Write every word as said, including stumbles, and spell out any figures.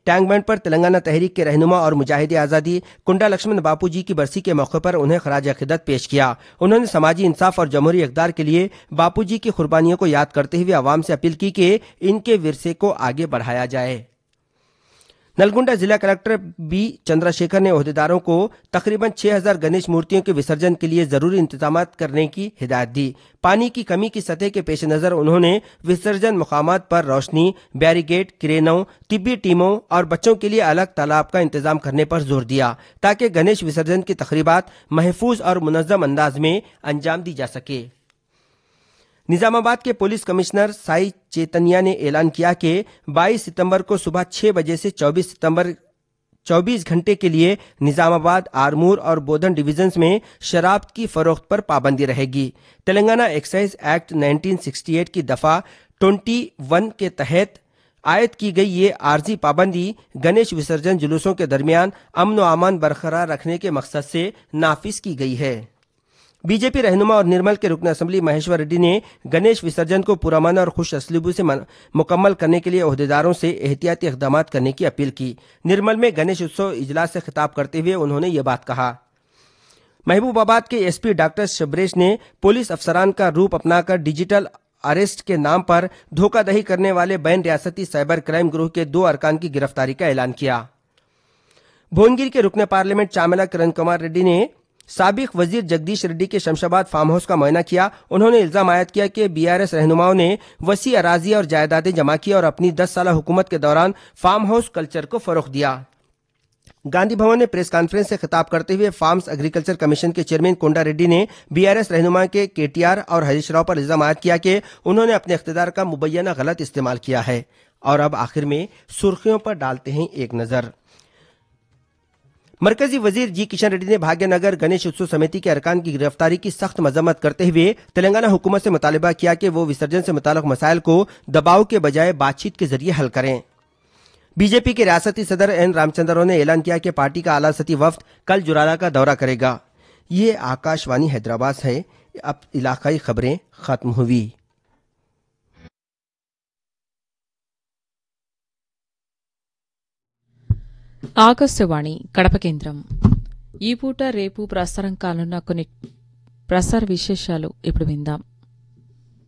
Tank band पर तेलंगाना तहरीक के रहनुमा और मुजाहिद आज़ादी कुंडा लक्ष्मण बापू जी की बरसी के मौके पर उन्हें खराज अकीदत पेश किया। उन्होंने समाजी इंसाफ और जमहूरी इक़्तिदार के लिए बापू जी की कुर्बानियों को याद करते हुए आवाम से अपील की कि इनके विरसे को आगे बढ़ाया जाए। नलगुंडा जिला कलेक्टर बी चंद्रशेखर ने ओहदेदारों को तकरीबन छह हज़ार गणेश मूर्तियों के विसर्जन के लिए जरूरी इंतजाम करने की हिदायत दी। पानी की कमी की सतह के पेश नजर उन्होंने विसर्जन मुकामात पर रोशनी, बैरिकेड, क्रेनों, तिब्बी टीमों और बच्चों के लिए अलग तालाब का इंतजाम करने पर जोर दिया ताकि गणेश विसर्जन की तकरीबात महफूज और मुनज़्ज़म अंदाज में अंजाम दी जा सके। निजामाबाद के पुलिस कमिश्नर साई चेतनिया ने ऐलान किया कि बाईस सितंबर को सुबह छह बजे से चौबीस सितंबर चौबीस घंटे के लिए निजामाबाद, आरमूर और बोधन डिविजन्स में शराब की फरोख्त पर पाबंदी रहेगी। तेलंगाना एक्साइज एक्ट उन्नीस सौ अड़सठ की दफा इक्कीस के तहत आयद की गई ये आर्जी पाबंदी गणेश विसर्जन जुलूसों के दरमियान अमन व अमान बरकरार रखने के मकसद से नाफिज की गई है। बीजेपी रहनुमा और निर्मल के रुकन असम्बली महेश्वर रेड्डी ने गणेश विसर्जन को पुरअमन और खुश असलूबी से मुकम्मल करने के लिए ओहदेदारों से एहतियाती इक़दाम करने की अपील की। निर्मल में गणेश उत्सव इजलास से खिताब करते हुए उन्होंने ये बात कहा। महबूबाबाद के एसपी डॉक्टर शबरेश ने पुलिस अफसरान का रूप अपनाकर डिजिटल अरेस्ट के नाम पर धोखाधड़ी करने वाले बैन रियासती साइबर क्राइम ग्रुप के दो अरकान की गिरफ्तारी का ऐलान किया। भुवनगिरी के रुकन पार्लियामेंट चामला किरण कुमार रेड्डी ने साबिक वजीर जगदीश रेड्डी के शमशाबाद फार्म हाउस का मुआयना किया। उन्होंने इल्जाम आयद किया कि बीआरएस रहनुमाओं ने वसी अराजी और जायदादें जमा की और अपनी दस साल हुकूमत के दौरान फार्म हाउस कल्चर को फरोग दिया। गांधी भवन में प्रेस कॉन्फ्रेंस से खिताब करते हुए फार्म्स एग्रीकल्चर कमीशन के चेयरमैन कोंडा रेड्डी ने बीआरएस रहनुमा के केटीआर और हरीश राव पर इल्जाम आयद किया कि उन्होंने अपने इख्तियार का मुबैना गलत इस्तेमाल किया है। और अब आखिर में सुर्खियों पर डालते हैं एक नजर। मरकजी वजीर जी किशन रेड्डी ने भाग्यनगर गणेश उत्सव समिति के अरकान की गिरफ्तारी की सख्त मजम्मत करते हुए तेलंगाना हुकूमत से मुतालबा किया कि वो विसर्जन से मुताल्लिक मसाइल को दबाव के बजाय बातचीत के जरिए हल करें। बीजेपी के रियासती सदर एन रामचंद्रराव ने ऐलान किया कि पार्टी का आला सती वफ्द कल जुराला का दौरा करेगा। ये आकाशवाणी हैदराबाद है। अब इलाकाई खबरें खत्म हुई। ఆకాశవాణి కడప కేంద్రం ఈ పూట రేపు ప్రసారం కానున్న కొన్ని ప్రసార విశేషాలు ఇప్పుడు విందాం.